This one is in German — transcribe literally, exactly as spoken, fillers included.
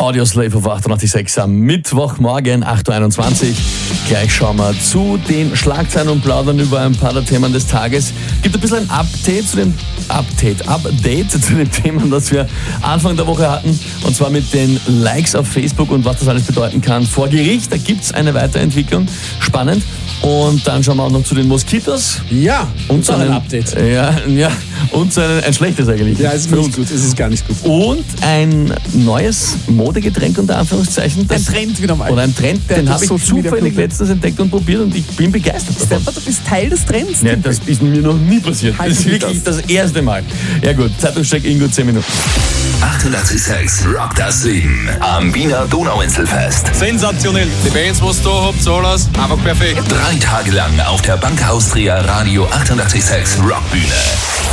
Audioslave auf achtundachtzig Komma sechs am Mittwochmorgen, acht Uhr einundzwanzig. Gleich schauen wir zu den Schlagzeilen und plaudern über ein paar der Themen des Tages. Gibt ein bisschen ein Update zu dem Update, Update zu den Themen, das wir Anfang der Woche hatten. Und zwar mit den Likes auf Facebook und was das alles bedeuten kann vor Gericht. Da gibt es eine Weiterentwicklung. Spannend. Und dann schauen wir auch noch zu den Moskitos. Ja, und zu ein einem Update. Ja, ja. Und zu einem, ein schlechtes eigentlich. Ja, es ist nicht gut. Es ist gar nicht gut. Und ein neues Modegetränk unter Anführungszeichen. Ein Trend wieder mal. Oder ein Trend, Der den hat habe ich Social Media zufällig Content. letztens entdeckt und probiert und ich bin begeistert davon. Stefan, du bist Teil des Trends. Ja, das ist mir noch nie passiert. Halt Das ist dich wirklich das. das erste Mal. Ja gut, Zeitungscheck Ingo, zehn Minuten. achtundachtzig Komma sechs Rock das Leben am Wiener Donauinselfest. Sensationell. Die Bands, was ihr da habt, alles einfach perfekt. Drei Tage lang auf der Bank Austria Radio achtundachtzig Komma sechs Rockbühne.